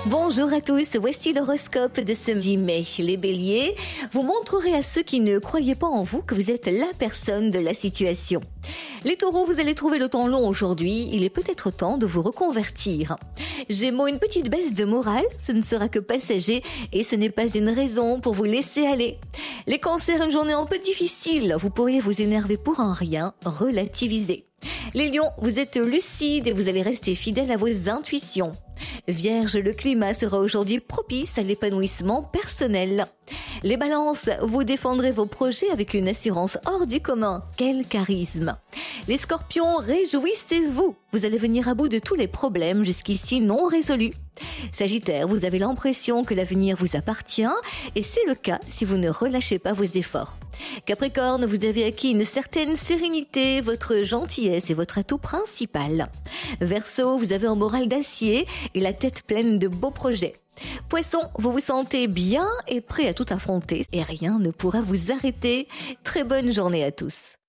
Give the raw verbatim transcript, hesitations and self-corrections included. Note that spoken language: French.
Bonjour à tous, voici l'horoscope de ce dix mai. Les béliers, vous montrerez à ceux qui ne croyaient pas en vous que vous êtes la personne de la situation. Les taureaux, vous allez trouver le temps long aujourd'hui, il est peut-être temps de vous reconvertir. Gémeaux, une petite baisse de morale, ce ne sera que passager et ce n'est pas une raison pour vous laisser aller. Les cancers, une journée un peu difficile, vous pourriez vous énerver pour un rien, relativiser. Les lions, vous êtes lucides et vous allez rester fidèles à vos intuitions. Vierge, le climat sera aujourd'hui propice à l'épanouissement personnel. Les balances, vous défendrez vos projets avec une assurance hors du commun. Quel charisme! Les scorpions, réjouissez-vous! Vous allez venir à bout de tous les problèmes jusqu'ici non résolus. Sagittaire, vous avez l'impression que l'avenir vous appartient et c'est le cas si vous ne relâchez pas vos efforts. Capricorne, vous avez acquis une certaine sérénité, votre gentillesse est votre atout principal. Verseau, vous avez un moral d'acier et la tête pleine de beaux projets. Poisson, vous vous sentez bien et prêt à tout affronter et rien ne pourra vous arrêter. Très bonne journée à tous.